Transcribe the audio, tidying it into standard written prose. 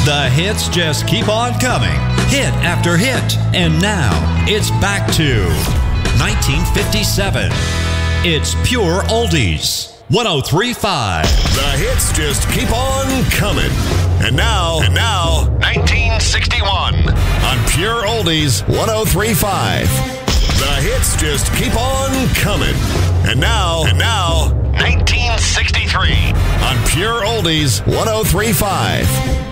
The hits just keep on coming, hit after hit. And now, it's back to 1957. It's Pure Oldies. 103.5. The hits just keep on coming. And now, 1961 on Pure Oldies 103.5. The hits just keep on coming. And now 1963 on Pure Oldies 103.5.